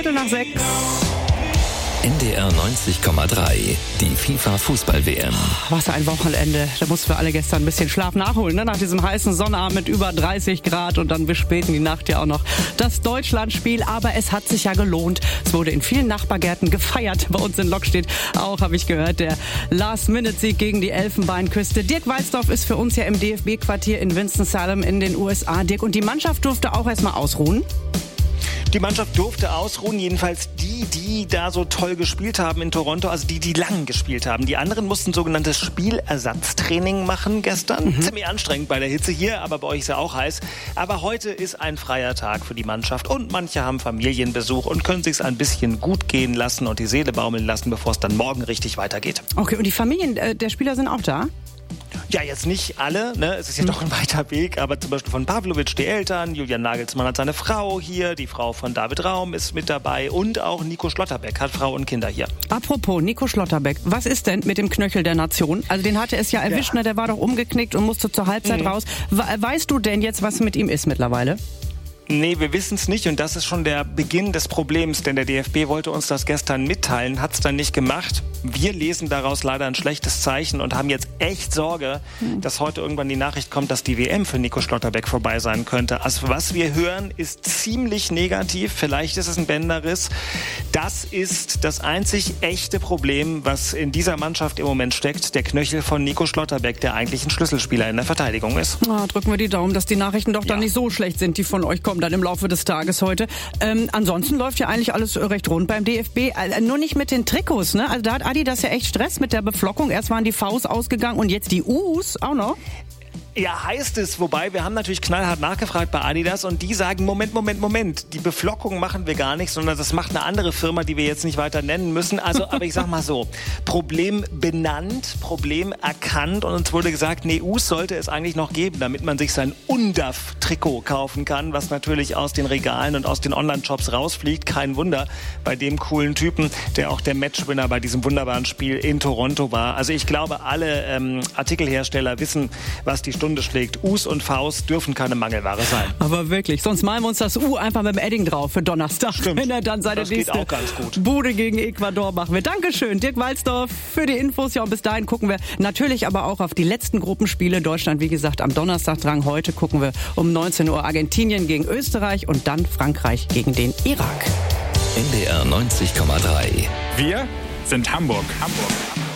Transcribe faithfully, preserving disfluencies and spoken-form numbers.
Viertel nach sechs. N D R neunzig Komma drei, die FIFA-Fußball-W M. Was ein Wochenende. Da mussten wir alle gestern ein bisschen Schlaf nachholen, ne? Nach diesem heißen Sonnabend mit über dreißig Grad und dann bis spät in die Nacht ja auch noch das Deutschlandspiel. Aber es hat sich ja gelohnt. Es wurde in vielen Nachbargärten gefeiert. Bei uns in Lockstedt auch, habe ich gehört, der Last-Minute-Sieg gegen die Elfenbeinküste. Dirk Walzdorf ist für uns ja im D F B-Quartier in Winston-Salem in den U S A. Dirk, und die Mannschaft durfte auch erstmal ausruhen? Die Mannschaft durfte ausruhen, jedenfalls die, die da so toll gespielt haben in Toronto, also die, die lang gespielt haben. Die anderen mussten sogenanntes Spielersatztraining machen gestern. Mhm. Ziemlich anstrengend bei der Hitze hier, aber bei euch ist ja auch heiß. Aber heute ist ein freier Tag für die Mannschaft und manche haben Familienbesuch und können sich's ein bisschen gut gehen lassen und die Seele baumeln lassen, bevor es dann morgen richtig weitergeht. Okay, und die Familien äh, der Spieler sind auch da? Ja, jetzt nicht alle, ne? Es ist ja doch ein weiter Weg, aber zum Beispiel von Pavlovic die Eltern, Julian Nagelsmann hat seine Frau hier, die Frau von David Raum ist mit dabei und auch Nico Schlotterbeck hat Frau und Kinder hier. Apropos Nico Schlotterbeck, was ist denn mit dem Knöchel der Nation? Also den hatte es ja erwischt, ja. Ne? Der war doch umgeknickt und musste zur Halbzeit mhm. raus. Weißt du denn jetzt, was mit ihm ist mittlerweile? Nee, wir wissen es nicht und das ist schon der Beginn des Problems, denn der D F B wollte uns das gestern mitteilen, hat es dann nicht gemacht. Wir lesen daraus leider ein schlechtes Zeichen und haben jetzt echt Sorge, hm. dass heute irgendwann die Nachricht kommt, dass die W M für Nico Schlotterbeck vorbei sein könnte. Also was wir hören, ist ziemlich negativ. Vielleicht ist es ein Bänderriss. Das ist das einzig echte Problem, was in dieser Mannschaft im Moment steckt. Der Knöchel von Nico Schlotterbeck, der eigentlich ein Schlüsselspieler in der Verteidigung ist. Oh, drücken wir die Daumen, dass die Nachrichten doch ja. dann nicht so schlecht sind, die von euch kommen dann im Laufe des Tages heute. Ähm, ansonsten läuft ja eigentlich alles recht rund beim D F B. Äh, nur nicht mit den Trikots, ne? Also da hat Adidas ja echt Stress mit der Beflockung. Erst waren die Vs ausgegangen und jetzt die Us auch noch. Ja, heißt es. Wobei, wir haben natürlich knallhart nachgefragt bei Adidas und die sagen, Moment, Moment, Moment, die Beflockung machen wir gar nicht, sondern das macht eine andere Firma, die wir jetzt nicht weiter nennen müssen. Also, aber ich sag mal so, Problem benannt, Problem erkannt und uns wurde gesagt, nee, Us sollte es eigentlich noch geben, damit man sich sein Undaf-Trikot kaufen kann, was natürlich aus den Regalen und aus den Online-Shops rausfliegt. Kein Wunder bei dem coolen Typen, der auch der Matchwinner bei diesem wunderbaren Spiel in Toronto war. Also ich glaube, alle ähm, Artikelhersteller wissen, was die Stunde schlägt. Us und Vs dürfen keine Mangelware sein. Aber wirklich, sonst malen wir uns das U einfach mit dem Edding drauf für Donnerstag. Stimmt. Wenn er dann seine das nächste geht auch ganz gut. Bude gegen Ecuador machen will. Dankeschön, Dirk Walzdorf, für die Infos. Ja, und bis dahin gucken wir natürlich aber auch auf die letzten Gruppenspiele. Deutschland, wie gesagt, am Donnerstag dran. Heute gucken wir um neunzehn Uhr Argentinien gegen Österreich und dann Frankreich gegen den Irak. N D R neunzig Komma drei. Wir sind Hamburg. Hamburg.